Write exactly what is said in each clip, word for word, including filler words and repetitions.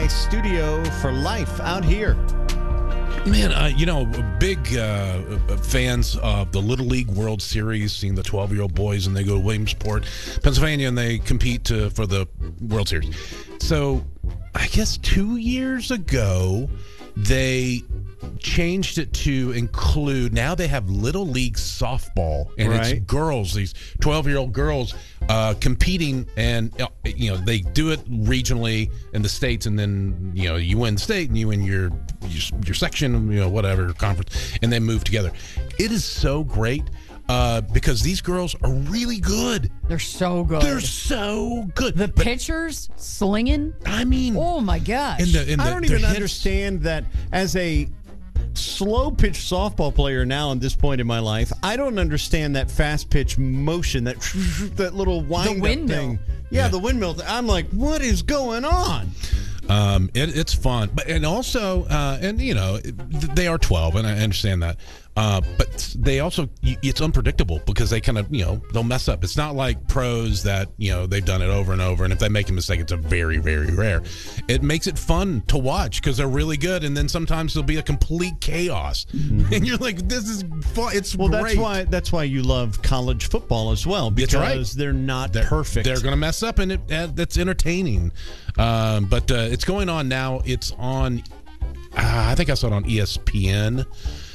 a studio for life out here. Man, uh, you know, big uh, fans of the Little League World Series, seeing the twelve-year-old boys, and they go to Williamsport, Pennsylvania, and they compete to, for the World Series. So I guess two years ago, they changed it to include, now they have Little League softball, and right. it's girls, these twelve-year-old girls uh, competing, and you know they do it regionally in the states, and then you know you win state, and you win your your, your section, you know whatever conference, and they move together. It is so great. Uh, because these girls are really good. They're so good. They're so good. The But, pitchers slinging. I mean, Oh my gosh. in the, in I the, don't their even hits- understand that as a slow pitch softball player now at this point in my life. I don't understand that fast pitch motion, that that little wind windmill. thing. Yeah, Yeah. the windmill. I'm like, what is going on? Um, it, it's fun, but and also, uh, and you know, they are twelve, and I understand that. Uh, but they also, it's unpredictable because they kind of, you know, they'll mess up. It's not like pros that, you know, they've done it over and over, and if they make a mistake, it's a very, very rare. It makes it fun to watch because they're really good, and then sometimes there'll be a complete chaos, mm-hmm. and you're like, this is fun. It's well, great. that's why that's why you love college football as well, because That's right. they're not they're, perfect. They're going to mess up, and it, uh, that's entertaining. Um, but uh, it's going on now. It's on, uh, I think I saw it on E S P N.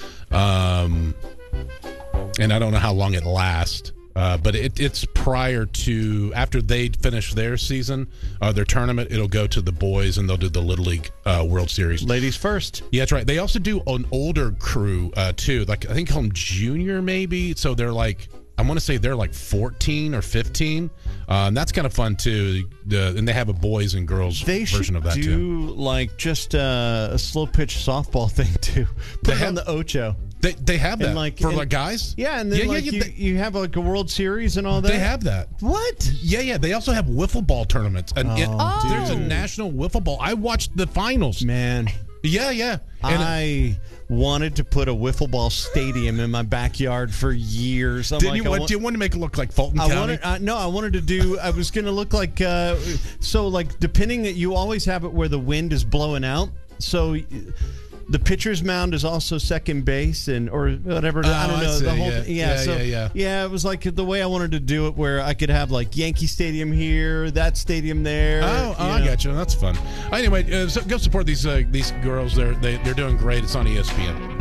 Um, and I don't know how long it lasts, uh, but it, it's prior to, after they finish their season, uh, their tournament, it'll go to the boys, and they'll do the Little League uh, World Series. Ladies first. Yeah, that's right. They also do an older crew, uh, too. Like, I think call them junior, maybe. So they're like, I want to say they're like fourteen or fifteen. Uh, and that's kind of fun, too. The, and they have a boys and girls They version should of that, do too. like just uh, a slow pitch softball thing too. Put They it have- on the Ocho. They they have that And like- for and- like guys. Yeah, and then yeah, like yeah, you, they, you have like a World Series and all that. they have that. What? Yeah, yeah. They also have wiffle ball tournaments. And it- Oh, there's a dude. national wiffle ball. I watched the finals. Man, Yeah, yeah. And I wanted to put a wiffle ball stadium in my backyard for years. I'm didn't like, you I want? want- Do you want to make it look like Fulton I County? wanted, uh, no, I wanted to do. I was going to look like uh, so, like depending that you always have it where the wind is blowing out. So the pitcher's mound is also second base, and or whatever. Oh, I don't I know see, the whole. yeah. Yeah, Yeah, so, yeah, yeah. yeah. It was like the way I wanted to do it, where I could have like Yankee Stadium here, that stadium there. Oh, oh you I know. got you. That's fun. Anyway, uh, so go support these uh, these girls. They're they, they're doing great. It's on E S P N.